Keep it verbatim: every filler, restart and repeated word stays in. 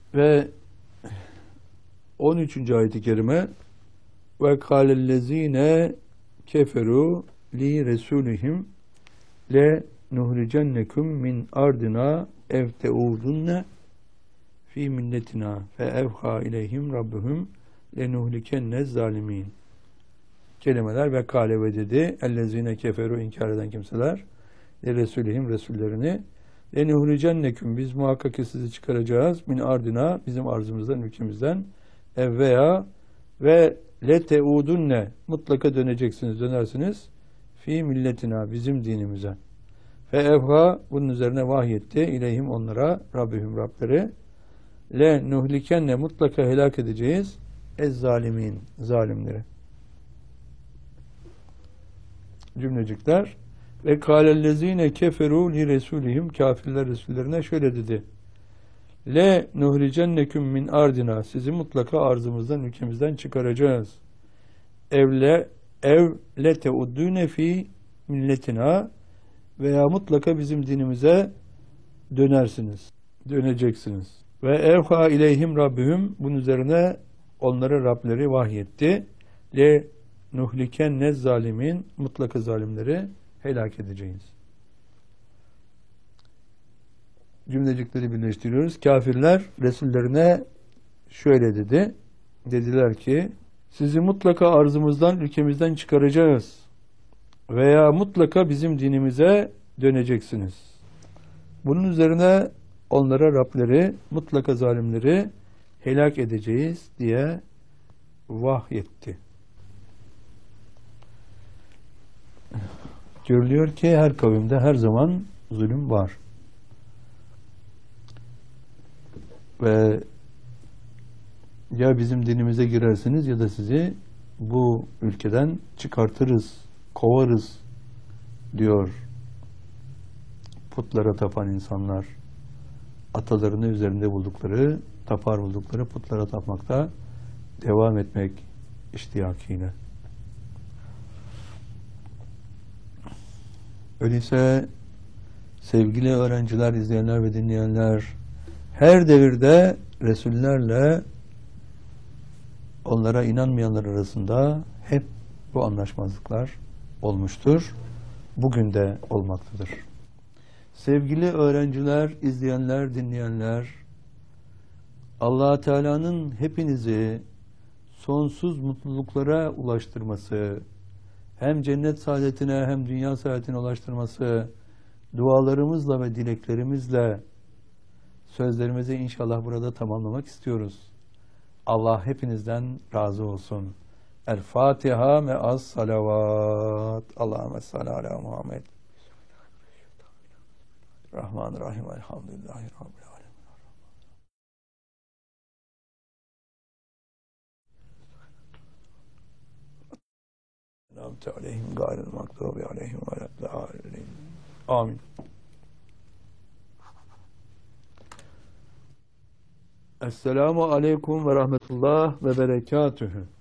Ve on üçüncü ayet-i kerime ve kâlellezîne keferu li resulihim le nuhricennekum min ardina ev teudunne fi milletina fe evha ileyhim rabbuhum le nuhlikenne zalimin. Kelimeler ve kâle ve dedi ellezîne keferu, inkar eden kimseler, le resulihim, resullerini, le nuhricennekum, biz muhakkak ki sizi çıkaracağız, min ardina, bizim arzımızdan, ülkemizden, ev veya ve le teudunne, mutlaka döneceksiniz, dönersiniz, fi milletina, bizim dinimize. Fe evha, bunun üzerine vahyetti, ileyhim, onlara, Rabbihim, Rableri, le nuhlikenne, mutlaka helak edeceğiz, ez zalimin, zalimleri. Cümlecikler. Ve kâlellezîne keferû li resulihim, kafirler resullerine şöyle dedi: le nuhricenneküm min ardina, sizi mutlaka arzımızdan, ülkemizden çıkaracağız. Evle ev le teuddûne fi milletina, veya mutlaka bizim dinimize dönersiniz, döneceksiniz. Ve evha ileyhim rabbihim, bunun üzerine onlara Rableri vahyetti. Le nuhlikenne zalimin, mutlaka zalimleri helak edeceğiz. Cümlecikleri birleştiriyoruz. Kafirler resullerine şöyle dedi. Dediler ki sizi mutlaka arzımızdan, ülkemizden çıkaracağız. Veya mutlaka bizim dinimize döneceksiniz. Bunun üzerine onlara Rableri, mutlaka zalimleri helak edeceğiz diye vahyetti. Görülüyor ki her kavimde her zaman zulüm var. Ve ya bizim dinimize girersiniz ya da sizi bu ülkeden çıkartırız, kovarız diyor putlara tapan insanlar. Atalarını üzerinde buldukları, tapar buldukları putlara tapmakta devam etmek iştiyakıyla. Öyleyse sevgili öğrenciler, izleyenler ve dinleyenler, her devirde Resullerle onlara inanmayanlar arasında hep bu anlaşmazlıklar olmuştur. Bugün de olmaktadır. Sevgili öğrenciler, izleyenler, dinleyenler, Allah Teala'nın hepinizi sonsuz mutluluklara ulaştırması, hem cennet saadetine hem dünya saadetine ulaştırması, dualarımızla ve dileklerimizle sözlerimizi inşallah burada tamamlamak istiyoruz. Allah hepinizden razı olsun. El Fatiha me'as salavat. Allahümme salli ala Muhammed. Rahmanirrahim. Elhamdülillahi Rabbil alemin. Namte aleyhim gayril maktubi aleyhim ve le'aleyhim. Amin. Esselamu aleyküm ve rahmetullah ve berekatühü.